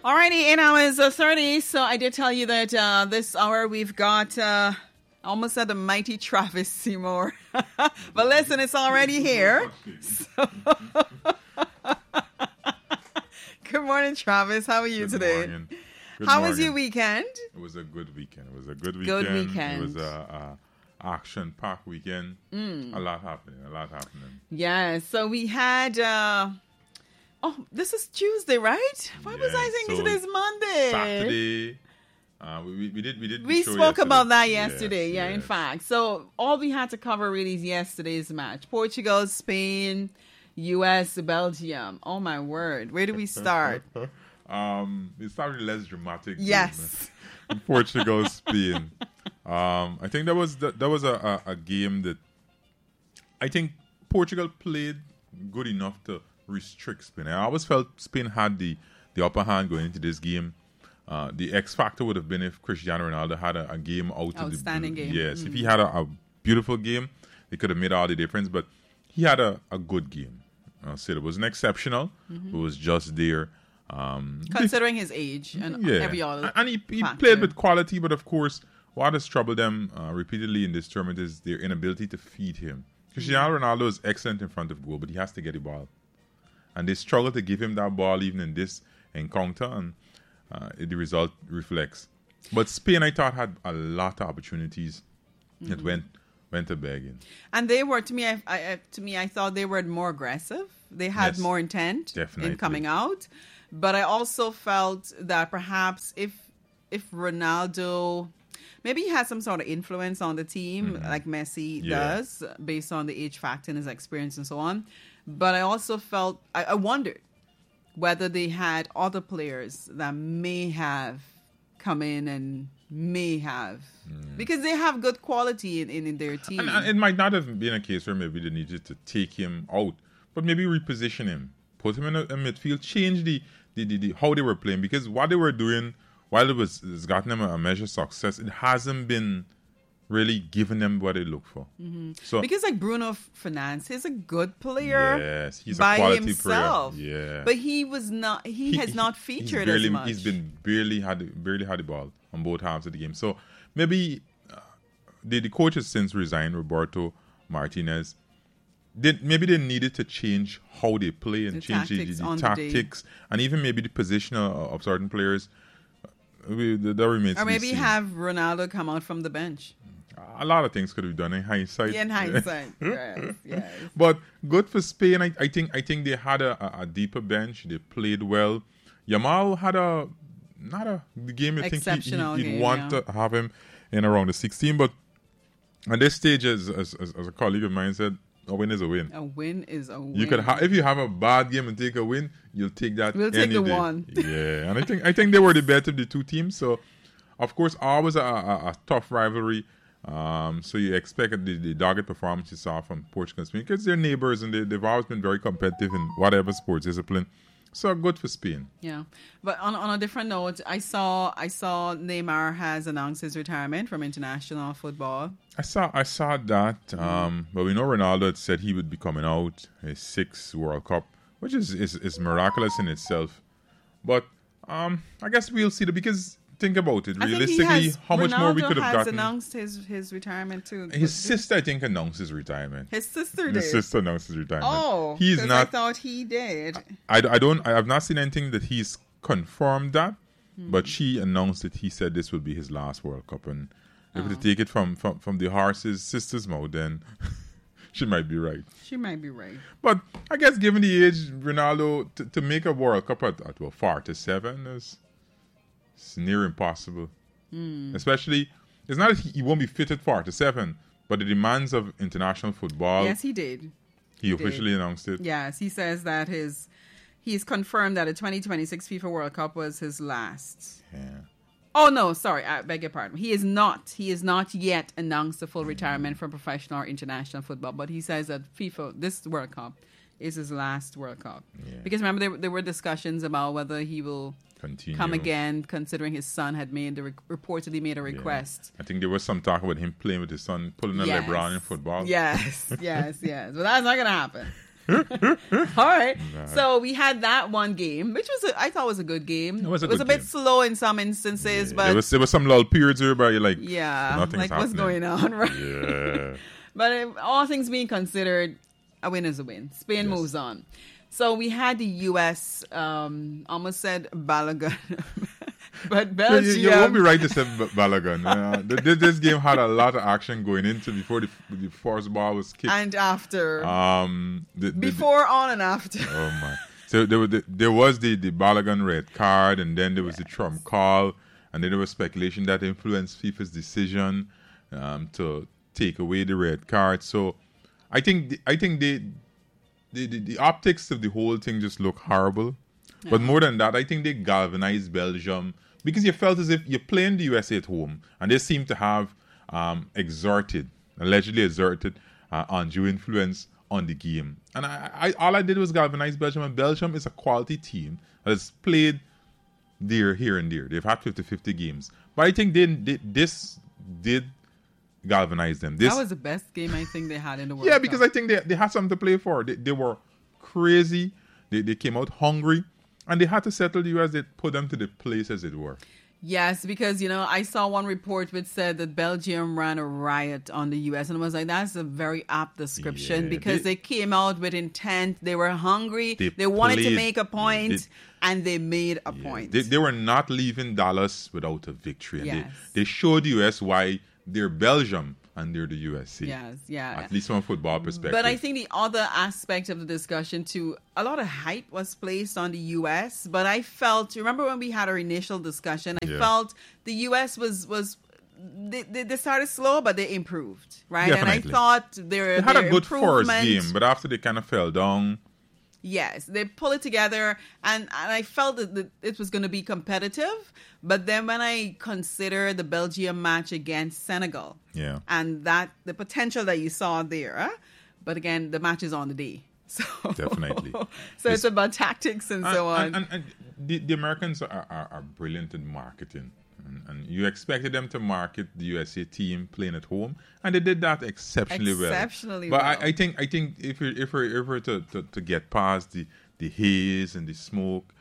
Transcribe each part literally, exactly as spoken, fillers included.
Alrighty, eight hours uh, thirty. So I did tell you that uh, this hour we've got uh, almost at the mighty Travis Seymour. But listen, it's already here. So good morning, Travis. How are you Good today? Morning. Good How morning. was your weekend? It was a good weekend. It was a good weekend. Good weekend. It was a, a action-packed weekend. Mm. A lot happening. A lot happening. Yeah. So we had. Uh, oh, this is Tuesday, right? Why was Yeah, I thinking so today's Monday? Saturday. Uh, we, we, we did. We did. We show spoke yesterday. about that yesterday. Yes, yeah, yes. in fact. So all we had to cover really is yesterday's match: Portugal, Spain, U S, Belgium. Oh my word! Where do we start? um, it started less dramatic. Yes. Game. Portugal, Spain. Um, I think that was that, that was a, a, a game that I think Portugal played good enough to restrict Spain. I always felt Spain had the, the upper hand going into this game. Uh, the X factor would have been if Cristiano Ronaldo had a, a game out of Outstanding the game. Yes, Mm. if he had a, a beautiful game, it could have made all the difference. But he had a, a good game. I'll say it wasn't exceptional. Mm-hmm. It was just there. Um, Considering his age and yeah. every other And he, he factor. played with quality, but of course, what has troubled them uh, repeatedly in this tournament is their inability to feed him. Cristiano Ronaldo is excellent in front of goal, but he has to get the ball. And they struggle to give him that ball even in this encounter, and uh, the result reflects. But Spain, I thought, had a lot of opportunities Mm-hmm. that went went to begging. And they were, to me, I, I, to me, I thought they were more aggressive. They had Yes, more intent definitely. in coming out. But I also felt that perhaps if if Ronaldo, maybe he has some sort of influence on the team, Mm-hmm. like Messi Yeah. does, based on the age factor and his experience and so on. But I also felt, I, I wondered whether they had other players that may have come in and may have, because they have good quality in, in, in their team. And, and it might not have been a case where maybe they needed to take him out, but maybe reposition him, put him in a, a midfield, change the, the, the, the how they were playing, because what they were doing, while it was it's gotten them a, a measure of success, it hasn't been really giving them what they look for. Mm-hmm. So Because like Bruno Fernandes, he's a good player. yes, he's by a quality himself. player. Yeah, But he was not. He, has not he's featured barely, as much. He's been barely had the- barely had the ball on both halves of the game. So maybe uh, the the coach has since resigned, Roberto Martinez. They, maybe they needed to change how they play and The change the, tactics the, on the the day. tactics and even maybe the position of, of certain players. Uh, we- That that remains or to be maybe seen. have Ronaldo come out from the bench. A lot of things could have been done in hindsight. In hindsight, yes, yes. But good for Spain. I, I think I think they had a, a, a deeper bench. They played well. Yamal had a not a the game. I think Exceptional he, he, he'd game, want yeah. to have him in around the sixteen. But at this stage, as as, as as a colleague of mine said, a win is a win. A win is a win. You could ha- if you have a bad game and take a win, you'll take that. We'll take any the day. one. Yeah, and I think I think they were the better of the two teams. So, of course, always a, a, a tough rivalry. Um, so you expect the, the dogged performance you saw from Portugal and Spain because they're neighbors and they, they've always been very competitive in whatever sports discipline. So good for Spain. Yeah, but on on a different note, I saw I saw Neymar has announced his retirement from international football. I saw I saw that, um, but we know Ronaldo had said he would be coming out his sixth World Cup, which is, is, is miraculous in itself. But um, I guess we'll see the because think about it I think he realistically, has, how much Ronaldo more we could have has gotten. announced his his retirement too. His sister, I think, announced his retirement. His sister did. His sister announced his retirement. Oh, he's 'cause not. I thought he did. I, I don't. I have not seen anything that he's confirmed that, Hmm. but she announced that he said this will be his last World Cup, and if to take it from, from from the horse's sister's mouth, then she might be right. She might be right. But I guess given the age, Ronaldo to, to make a World Cup at, at well, forty-seven is it's near impossible. Hmm. Especially, it's not that he, he won't be fit at forty-seven, but the demands of international football. Yes, he did. he, he officially announced it. Yes, he says that his he's confirmed that the twenty twenty-six FIFA World Cup was his last. Yeah. Oh no, sorry, I beg your pardon. He is not. He is not yet announced the full retirement from professional or international football, but he says that FIFA this World Cup is his last World Cup. Yeah. Because remember there, there were discussions about whether he will Continue. come again, considering his son had made the re- reportedly made a request. I think there was some talk about him playing with his son, pulling a Yes. LeBron in football. Yes, yes, yes. But that's not gonna happen. All right. Nah. So we had that one game, which was a, I thought was a good game. It was a, it was good a bit game. slow in some instances, yeah, but there was, there was some little periods here, but you're like, yeah, nothing's like what's happening. going on, right? Yeah. But if all things being considered, a win is a win. Spain yes. moves on. So we had the U S, um, almost said Balogun, but Belgium. You, you won't be right to say Balogun. Uh, this, this game had a lot of action going into before the, the first ball was kicked. And after. Um, the, the, before, the, on, and after. Oh, my. So there, was the, there was the, the Balogun red card, and then there was yes. the Trump call, and then there was speculation that influenced FIFA's decision um, to take away the red card. So I think the, I think they... The, the, the optics of the whole thing just look horrible. Yeah. But more than that, I think they galvanized Belgium because you felt as if you're playing the U S A at home and they seem to have um, exerted, allegedly exerted, uh, undue influence on the game. And I, I, all I did was galvanize Belgium, and Belgium is a quality team that has played there, here and there. They've had fifty-fifty games. But I think they, they, this did galvanize them. This, that was the best game I think they had in the world. Yeah, because Cup. I think they they had something to play for. They, they were crazy. They they came out hungry, and they had to settle the U S. They put them to the place, as it were. Yes, because, you know, I saw one report which said that Belgium ran a riot on the U S, and I was like, that's a very apt description yeah, because they, they came out with intent. They were hungry. They, they wanted played, to make a point, they, and they made a yeah, point. They, they were not leaving Dallas without a victory. And yes. they, they showed the U S why they're Belgium and they're the U S A. Yes, yeah. At least from a football perspective. But I think the other aspect of the discussion too, a lot of hype was placed on the U S, but I felt, remember when we had our initial discussion, I yeah. felt the U S was, was they, they, they started slow, but they improved, right? Definitely. And I thought their, they had their a good first game, but after they kind of fell down. Yes, they pull it together, and, and I felt that the, it was going to be competitive. But then when I consider the Belgium match against Senegal, yeah, and that the potential that you saw there, huh? But again, the match is on the day, so definitely. so it's, it's about tactics and, and so on. And, and, and the, the Americans are, are, are brilliant in marketing. And, and you expected them to market the U S A team playing at home, and they did that exceptionally, exceptionally well. Exceptionally well. But I, I think I think if we if we if we're to, to, to get past the, the haze and the smoke,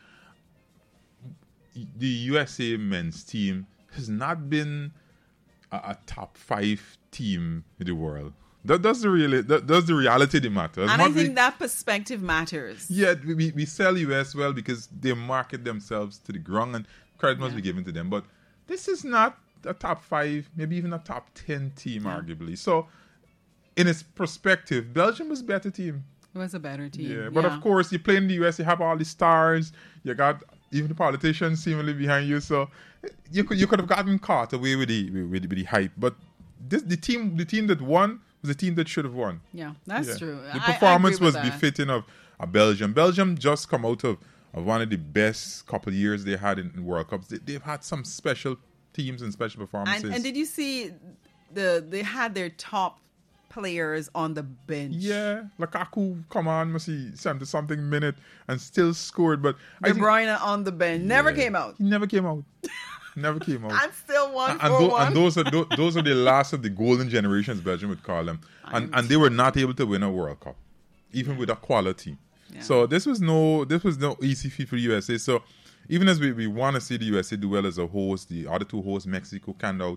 the U S A men's team has not been a, a top five team in the world. That, that's the real. That, that's the reality that matters. And I think we, that perspective matters. Yeah, we we sell U S well because they market themselves to the ground, and credit must yeah. be given to them. But this is not a top five, maybe even a top ten team, yeah. arguably. So, in its perspective, Belgium was a better team. It was a better team. Yeah, but yeah. of course, you play in the U S, you have all the stars, you got even the politicians seemingly behind you. So, you could you could have gotten caught away with the with, with the hype. But this the team the team that won was the team that should have won. Yeah, that's yeah. true. The performance I, I was that. befitting of, of Belgium. Belgium just come out of, of one of the best couple of years they had in, in World Cups. They, they've had some special teams and special performances. And, and did you see the they had their top players on the bench? Yeah, Lukaku come on, must see seventy something minute and still scored. But De Bruyne on the bench never yeah, came out. He never came out. Never came out. And still one and, for and, th- one. and those are th- those are the last of the golden generations, Belgium would call them. And and they were not able to win a World Cup, even yeah. with a quality. Yeah. So this was no this was no easy feat for the U S A. So even as we, we want to see the U S A do well as a host, the other two hosts, Mexico, Canada,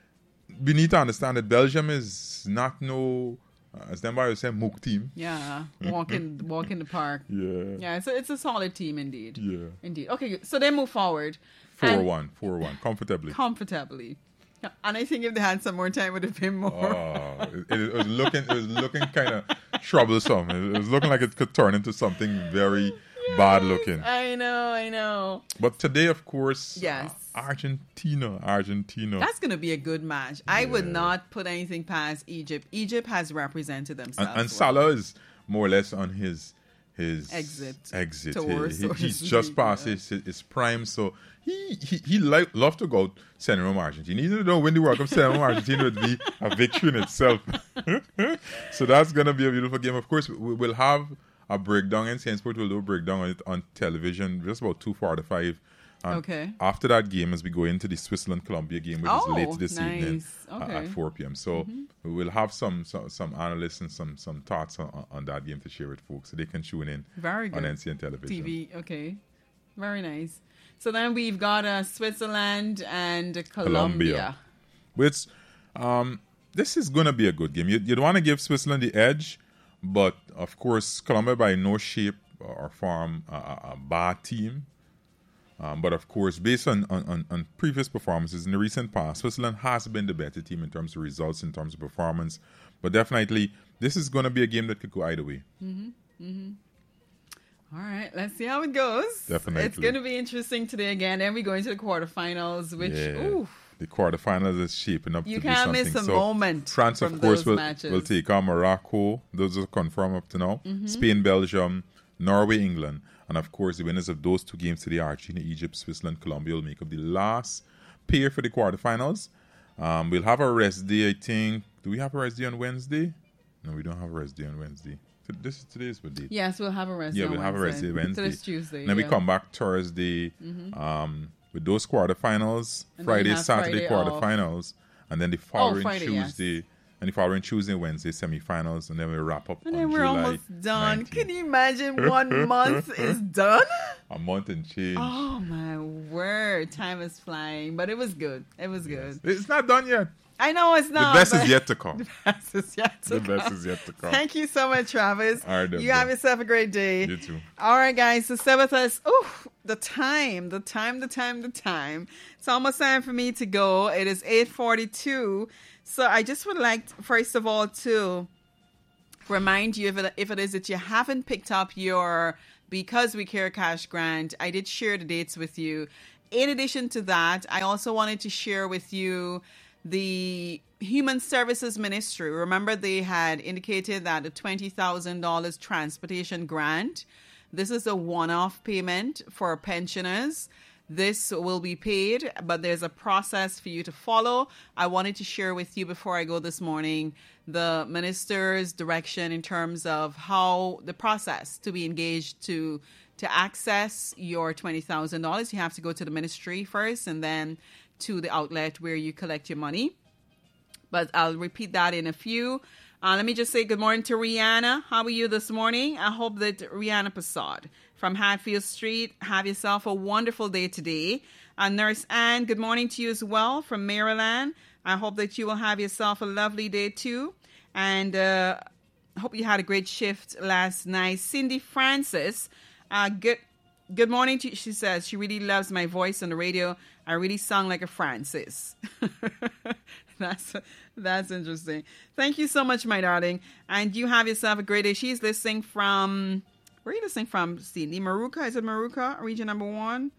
we need to understand that Belgium is not no, uh, as Demba was saying, mook team. Yeah, walk in, walk in the park. Yeah. Yeah, it's a, it's a solid team indeed. Yeah. Indeed. Okay, so they move forward. four one, four one, comfortably. Comfortably. Yeah, and I think if they had some more time, it would have been more. Oh, it, it was looking, it was looking kind of troublesome. It was looking like it could turn into something very yes, bad looking. I know, I know. But today, of course, yes, uh, Argentina, Argentina. That's going to be a good match. I yeah. would not put anything past Egypt. Egypt has represented themselves. And, and Salah is more or less on his his exit. Exit. Tour, he, so he, he's just past yeah. his, his prime, so he he he like love to go send him Argentina. Even though when the World Cup send him Argentina would be a victory in itself. So that's gonna be a beautiful game. Of course, we will have a breakdown, and Saint Sport will do a breakdown on it on television. Just about two forty-five And Okay. after that game, as we go into the Switzerland-Colombia game, which Oh, is later this nice. evening uh, Okay. at four p.m. So we will have some some, some analysts and some some thoughts on, on that game to share with folks, so they can tune in Very on good. N C N television. T V. Okay. Very nice. So then we've got uh, Switzerland and Colombia. Colombia. Which, um, this is going to be a good game. You, you'd want to give Switzerland the edge, but of course, Colombia by no shape or form a, a, a bad team. Um, but of course, based on, on, on previous performances in the recent past, Switzerland has been the better team in terms of results, in terms of performance. But definitely, this is going to be a game that could go either way. Mm-hmm. Mm-hmm. All right, let's see how it goes. Definitely. It's going to be interesting today again. Then we go into the quarterfinals, which, Yeah. ooh, The quarterfinals is shaping up you to be can't something. miss a So moment France, from of course, those will, matches. will take on Morocco. Those are confirmed up to now. Mm-hmm. Spain, Belgium, Norway, England. And of course, the winners of those two games today, Argentina, Egypt, Switzerland, Colombia, will make up the last pair for the quarterfinals. Um, we'll have a rest day, I think. Do we have a rest day on Wednesday? No, we don't have a rest day on Wednesday. So this is today's what day? Yes, we'll have a rest Yeah, day on we'll have a rest day Wednesday. Today's Tuesday. And then yeah. we come back Thursday um, with those quarterfinals, And then Friday, you have Saturday Friday off. quarterfinals, and then the following Friday, yes. Tuesday, and the following Tuesday, Wednesday semifinals, and then we wrap up And on then we're July almost done. nineteenth. Can you imagine one month is done? A month and change. Oh, my word. Time is flying. But it was good. It was good. It's not done yet. I know it's The not. best but is yet to come. The best is yet to The come. best is yet to come. Thank you so much, Travis. All right, you Deborah. have yourself a great day. You too. All right, guys. So stay with us. Oh, the time, the time, the time, the time. It's almost time for me to go. It is eight forty-two. So I just would like, first of all, to remind you if it, if it is that you haven't picked up your Because We Care Cash grant, I did share the dates with you. In addition to that, I also wanted to share with you the Human Services Ministry. Remember, they had indicated that the twenty thousand dollars transportation grant, this is a one-off payment for pensioners. This will be paid, but there's a process for you to follow. I wanted to share with you before I go this morning the minister's direction in terms of how the process to be engaged to to access your twenty thousand dollars. You have to go to the ministry first and then to the outlet where you collect your money. But I'll repeat that in a few. Uh, let me just say good morning to Rihanna. How are you this morning? I hope that Rihanna Passad from Hatfield Street, have yourself a wonderful day today. Uh, Nurse Ann, good morning to you as well from Maryland. I hope that you will have yourself a lovely day too. And uh, I hope you had a great shift last night. Cindy Francis, uh, good good morning to you. She says she really loves my voice on the radio. I really sound like a Francis. That's that's interesting. Thank you so much, my darling. And you have yourself a great day. She's listening from, where are you listening from, Cindy? Maruka? Is it Maruka, region number one?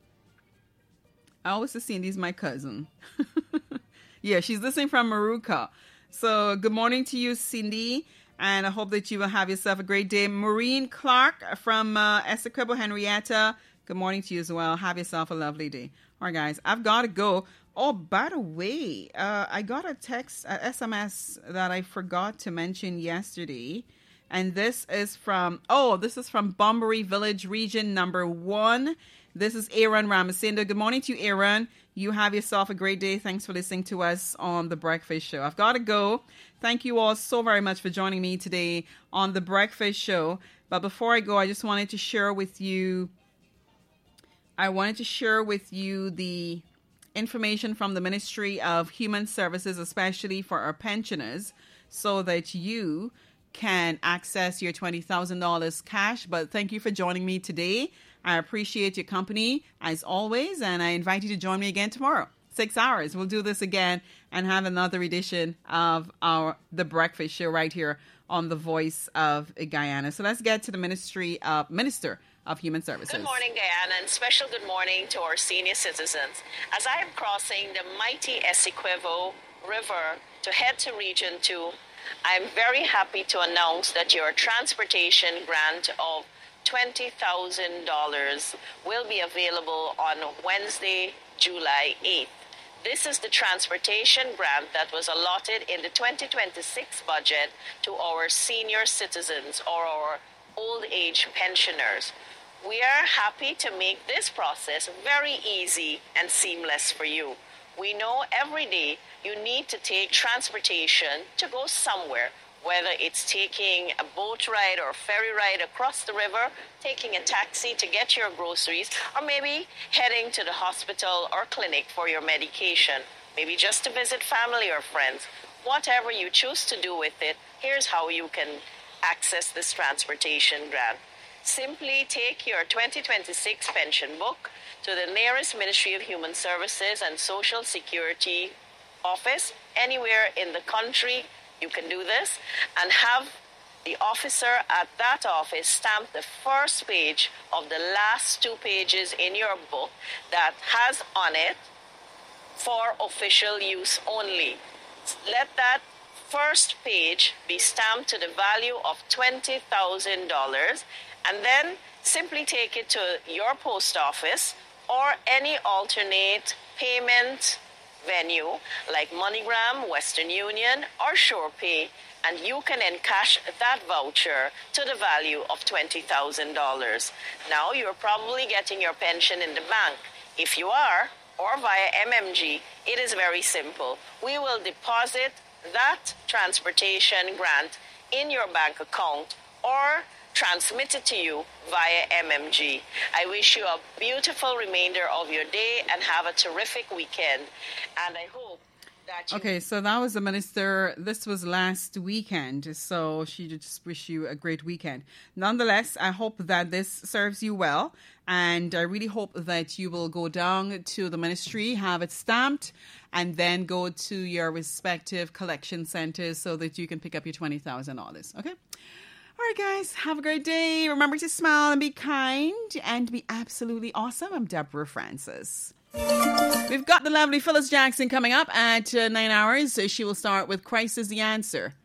I always say Cindy's my cousin. Yeah, she's listening from Maruka. So good morning to you, Cindy. And I hope that you will have yourself a great day. Maureen Clark from uh, Essequibo, Henrietta. Good morning to you as well. Have yourself a lovely day. All right, guys, I've got to go. Oh, by the way, uh, I got a text, a S M S that I forgot to mention yesterday. And this is from, oh, this is from Bunbury Village, region number one. This is Aaron Ramasinda. Good morning to you, Aaron. You have yourself a great day. Thanks for listening to us on The Breakfast Show. I've got to go. Thank you all so very much for joining me today on The Breakfast Show. But before I go, I just wanted to share with you, I wanted to share with you the information from the Ministry of Human Services, especially for our pensioners, so that you can access your twenty thousand dollars cash. But thank you for joining me today. I appreciate your company as always, and I invite you to join me again tomorrow. Six hours. We'll do this again and have another edition of our The Breakfast Show right here on The Voice of Guyana. So let's get to the Ministry of Minister of Human Services. Good morning, Guyana, and special good morning to our senior citizens. As I am crossing the mighty Essequibo River to head to Region two, I am very happy to announce that your transportation grant of twenty thousand dollars will be available on Wednesday, July eighth. This is the transportation grant that was allotted in the twenty twenty-six budget to our senior citizens or our old age pensioners. We are happy to make this process very easy and seamless for you. We know every day you need to take transportation to go somewhere, whether it's taking a boat ride or a ferry ride across the river, taking a taxi to get your groceries, or maybe heading to the hospital or clinic for your medication, maybe just to visit family or friends. Whatever you choose to do with it, here's how you can access this transportation grant. Simply take your twenty twenty-six pension book to the nearest Ministry of Human Services and Social Security office anywhere in the country. You can do this and have the officer at that office stamp the first page of the last two pages in your book that has on it for official use only. Let that first page be stamped to the value of twenty thousand dollars, and then simply take it to your post office or any alternate payment venue like MoneyGram, Western Union, or SurePay, and you can encash that voucher to the value of twenty thousand dollars. Now you're probably getting your pension in the bank. If you are, or via M M G, it is very simple. We will deposit that transportation grant in your bank account or transmit it to you via M M G. I wish you a beautiful remainder of your day and have a terrific weekend. And I hope that you... Okay, so that was the minister. This was last weekend, so she just wish you a great weekend. Nonetheless, I hope that this serves you well, and I really hope that you will go down to the ministry, have it stamped, and then go to your respective collection centers so that you can pick up your twenty thousand dollars. Okay? All right, guys, have a great day. Remember to smile and be kind and be absolutely awesome. I'm Deborah Francis. We've got the lovely Phyllis Jackson coming up at uh, nine hours. So she will start with Christ is the Answer.